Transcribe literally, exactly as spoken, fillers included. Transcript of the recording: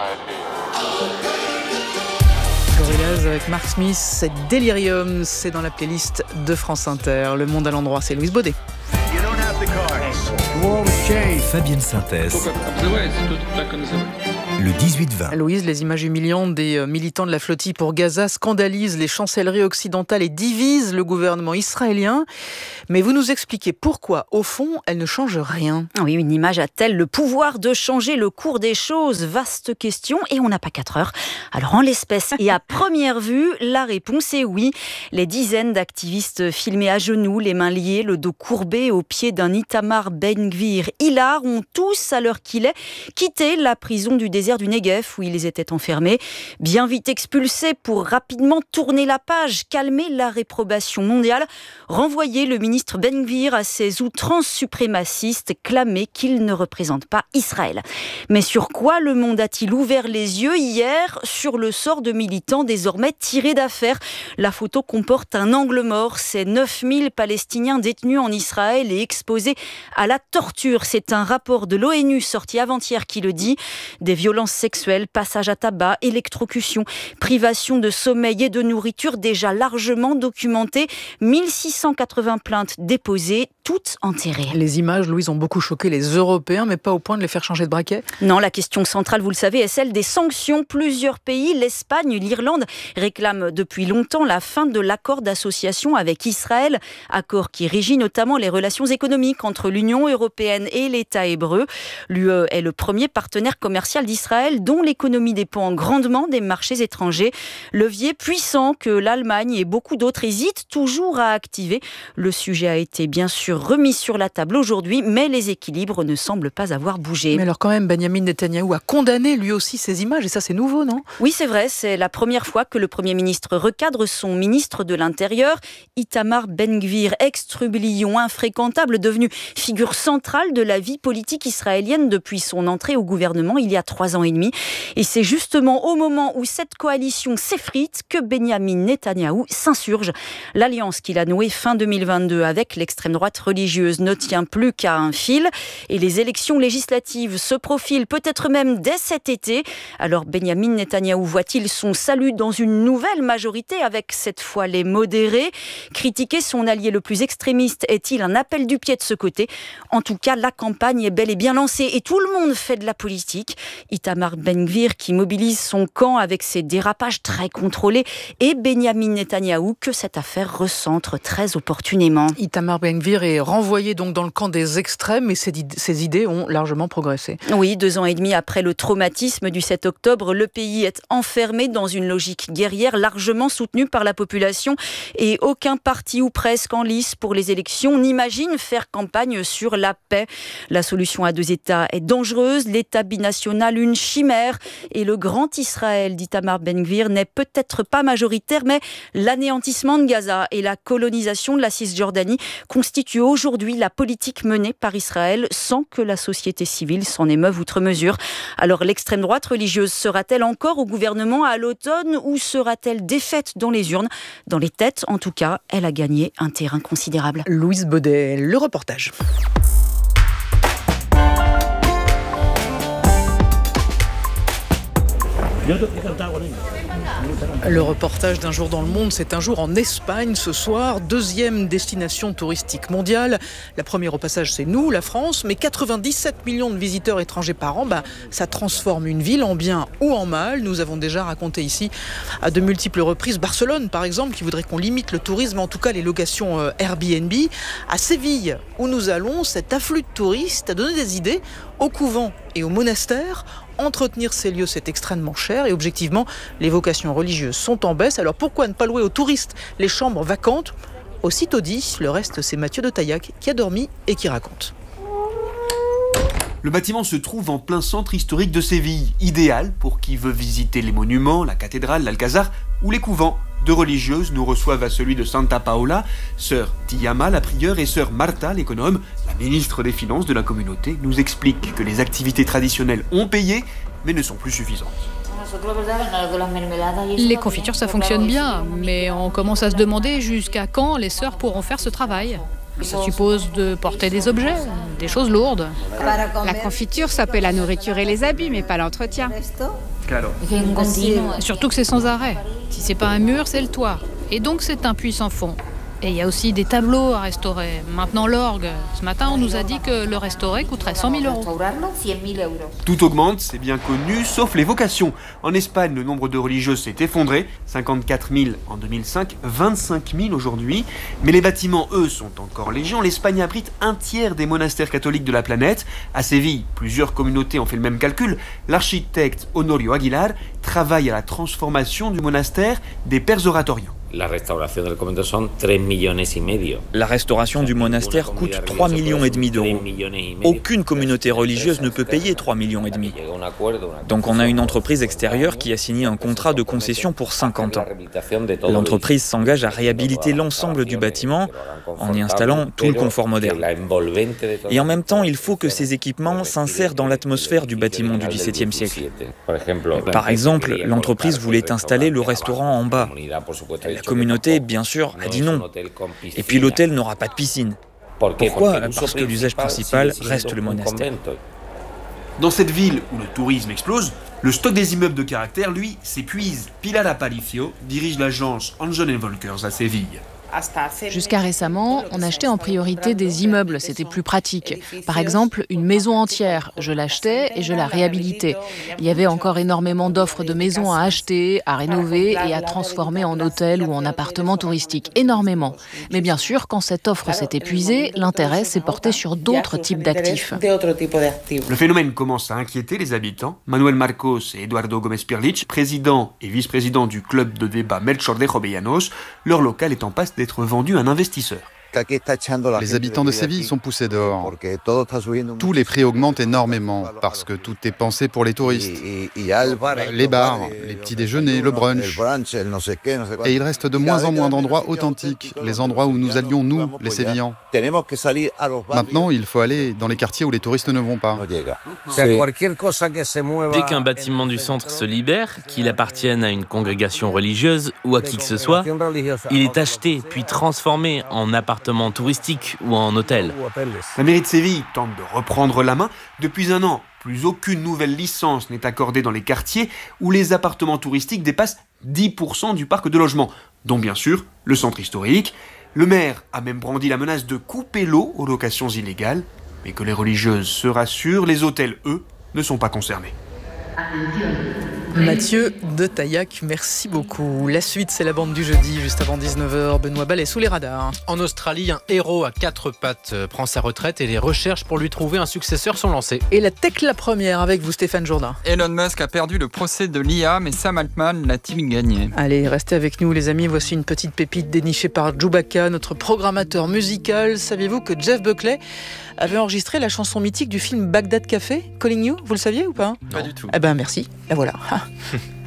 Gorillaz avec Mark Smith, c'est Delirium, c'est dans la playlist de France Inter. Le Monde à l'endroit, c'est Louise Baudet. Fabienne Synthèse. Le dix-huit vingt. Louise, les images humiliantes des militants de la flottille pour Gaza scandalisent les chancelleries occidentales et divisent le gouvernement israélien. Mais vous nous expliquez pourquoi, au fond, elles ne changent rien. Oui, une image a-t-elle le pouvoir de changer le cours des choses ? Vaste question, et on n'a pas quatre heures. Alors en l'espèce, et à première vue, la réponse est oui. Les dizaines d'activistes filmés à genoux, les mains liées, le dos courbé au pied d'un Itamar Ben-Gvir hilar ont tous, à l'heure qu'il est, quitté la prison du désert du Negev où ils étaient enfermés, bien vite expulsés pour rapidement tourner la page, calmer la réprobation mondiale, renvoyer le ministre Ben-Gvir à ses outrances suprémacistes, clamer qu'il ne représente pas Israël. Mais sur quoi le monde a-t-il ouvert les yeux hier ? Sur le sort de militants désormais tirés d'affaire. La photo comporte un angle mort, c'est neuf mille Palestiniens détenus en Israël et exposés à la torture. C'est un rapport de l'ONU sorti avant-hier qui le dit. Des violences sexuelles, passage à tabac, électrocution, privation de sommeil et de nourriture déjà largement documentées. mille six cent quatre-vingts plaintes déposées, toutes enterrées. Les images, Louise, ont beaucoup choqué les Européens, mais pas au point de les faire changer de braquet. Non, la question centrale, vous le savez, est celle des sanctions. Plusieurs pays, l'Espagne, l'Irlande, réclament depuis longtemps la fin de l'accord d'association avec Israël, accord qui régit notamment les relations économiques entre l'Union européenne et l'État hébreu. L'U E est le premier partenaire commercial d'Israël, dont l'économie dépend grandement des marchés étrangers. Levier puissant que l'Allemagne et beaucoup d'autres hésitent toujours à activer. Le sujet a été bien sûr remis sur la table aujourd'hui, mais les équilibres ne semblent pas avoir bougé. Mais alors quand même, Benyamin Netanyahou a condamné lui aussi ces images, et ça c'est nouveau, non ? Oui, c'est vrai, c'est la première fois que le Premier ministre recadre son ministre de l'Intérieur. Itamar Ben-Gvir, ex-trublion infréquentable, devenu figure centrale de la vie politique israélienne depuis son entrée au gouvernement il y a trois ans et demi. Et c'est justement au moment où cette coalition s'effrite que Benyamin Netanyahou s'insurge. L'alliance qu'il a nouée fin deux mille vingt-deux avec l'extrême droite religieuse ne tient plus qu'à un fil. Et les élections législatives se profilent peut-être même dès cet été. Alors Benyamin Netanyahou voit-il son salut dans une nouvelle majorité avec cette fois les modérés ? Critiquer son allié le plus extrémiste est-il un appel du pied de ce côté ? En tout cas, la campagne est bel et bien lancée et tout le monde fait de la politique. Itamar Ben-Gvir qui mobilise son camp avec ses dérapages très contrôlés et Benyamin Netanyahou que cette affaire recentre très opportunément. Itamar Ben-Gvir est renvoyé donc dans le camp des extrêmes et ses, ses idées ont largement progressé. Oui, deux ans et demi après le traumatisme du sept octobre, le pays est enfermé dans une logique guerrière largement soutenue par la population et aucun parti ou presque en lice pour les élections n'imagine faire campagne sur la paix. La solution à deux États est dangereuse, l'État binational une chimère et le grand Israël d'Itamar Ben-Gvir n'est peut-être pas majoritaire, mais l'anéantissement de Gaza et la colonisation de la Cisjordanie constituent aujourd'hui la politique menée par Israël sans que la société civile s'en émeuve outre mesure. Alors l'extrême droite religieuse sera-t-elle encore au gouvernement à l'automne ou sera-t-elle défaite dans les urnes ? Dans les têtes, en tout cas, elle a gagné un terrain considérable. Louise Baudet, le reportage. Le reportage d'un jour dans le monde, c'est un jour en Espagne ce soir, deuxième destination touristique mondiale. La première au passage, c'est nous, la France, mais quatre-vingt-dix-sept millions de visiteurs étrangers par an, bah, ça transforme une ville en bien ou en mal. Nous avons déjà raconté ici à de multiples reprises Barcelone, par exemple, qui voudrait qu'on limite le tourisme, en tout cas les locations euh, Airbnb. À Séville, où nous allons, cet afflux de touristes a donné des idées aux couvents et aux monastères. Entretenir ces lieux, c'est extrêmement cher et objectivement, les vocations religieuses sont en baisse. Alors pourquoi ne pas louer aux touristes les chambres vacantes ? Aussitôt dit, le reste, c'est Mathieu de Taillac qui a dormi et qui raconte. Le bâtiment se trouve en plein centre historique de Séville, idéal pour qui veut visiter les monuments, la cathédrale, l'Alcazar ou les couvents. Deux religieuses nous reçoivent à celui de Santa Paola, sœur Tiama, la prieure, et sœur Marta, l'économe, la ministre des Finances de la communauté, nous explique que les activités traditionnelles ont payé, mais ne sont plus suffisantes. Les confitures, ça fonctionne bien, mais on commence à se demander jusqu'à quand les sœurs pourront faire ce travail. Ça suppose de porter des objets, des choses lourdes. La confiture, ça peut la nourriture et les habits, mais pas l'entretien. Et surtout que c'est sans arrêt. Si c'est pas un mur, c'est le toit. Et donc c'est un puits sans fond. Et il y a aussi des tableaux à restaurer. Maintenant l'orgue. Ce matin, on nous a dit que le restaurer coûterait cent mille euros. Tout augmente, c'est bien connu, sauf les vocations. En Espagne, le nombre de religieuses s'est effondré. cinquante-quatre mille en deux mille cinq, vingt-cinq mille aujourd'hui. Mais les bâtiments, eux, sont encore légion. L'Espagne abrite un tiers des monastères catholiques de la planète. À Séville, plusieurs communautés ont fait le même calcul. L'architecte Honorio Aguilar travaille à la transformation du monastère des Pères oratoriens. La restauration del convento son tres millones y medio. La restauration du monastère coûte trois millions et demi d'euros. Aucune communauté religieuse ne peut payer trois millions et demi. Donc on a une entreprise extérieure qui a signé un contrat de concession pour cinquante ans. L'entreprise s'engage à réhabiliter l'ensemble du bâtiment en y installant tout le confort moderne. Et en même temps, il faut que ces équipements s'insèrent dans l'atmosphère du bâtiment du dix-septième siècle. Par exemple, l'entreprise voulait installer le restaurant en bas. La communauté, bien sûr, a dit non. Et puis l'hôtel n'aura pas de piscine. Pourquoi ? Parce que l'usage principal reste le monastère. Dans cette ville où le tourisme explose, le stock des immeubles de caractère, lui, s'épuise. Pilar Aparicio dirige l'agence Angel and Volkers à Séville. Jusqu'à récemment, on achetait en priorité des immeubles, c'était plus pratique. Par exemple, une maison entière, je l'achetais et je la réhabilitais. Il y avait encore énormément d'offres de maisons à acheter, à rénover et à transformer en hôtel ou en appartement touristique. Énormément. Mais bien sûr, quand cette offre s'est épuisée, l'intérêt s'est porté sur d'autres types d'actifs. Le phénomène commence à inquiéter les habitants. Manuel Marcos et Eduardo Gómez-Pirlich, président et vice-président du club de débat Melchor de Jovellanos, leur local est en passe d'être vendu à un investisseur. Les habitants de Séville sont poussés dehors. Tous les prix augmentent énormément parce que tout est pensé pour les touristes. Les bars, les petits déjeuners, le brunch. Et il reste de moins en moins d'endroits authentiques, les endroits où nous allions, nous, les Sévillans. Maintenant, il faut aller dans les quartiers où les touristes ne vont pas. Dès qu'un bâtiment du centre se libère, qu'il appartienne à une congrégation religieuse ou à qui que ce soit, il est acheté puis transformé en appartement touristique ou en hôtel. La mairie de Séville tente de reprendre la main. Depuis un an, plus aucune nouvelle licence n'est accordée dans les quartiers où les appartements touristiques dépassent dix pour cent du parc de logements, dont bien sûr le centre historique. Le maire a même brandi la menace de couper l'eau aux locations illégales, mais que les religieuses se rassurent, les hôtels, eux, ne sont pas concernés. Mathieu de Taillac, merci beaucoup. La suite, c'est la bande du jeudi, juste avant dix-neuf heures. Benoît Ballet sous les radars. En Australie, un héros à quatre pattes prend sa retraite et les recherches pour lui trouver un successeur sont lancées. Et la tech, la première, avec vous, Stéphane Jourdain. Elon Musk a perdu le procès de l'I A, mais Sam Altman l'a-t-il gagné ? Allez, restez avec nous, les amis. Voici une petite pépite dénichée par Chewbacca, notre programmateur musical. Saviez-vous que Jeff Buckley avait enregistré la chanson mythique du film Bagdad Café, Calling You ? Vous le saviez ou pas ? Pas du tout. Eh ben, merci. Et voilà.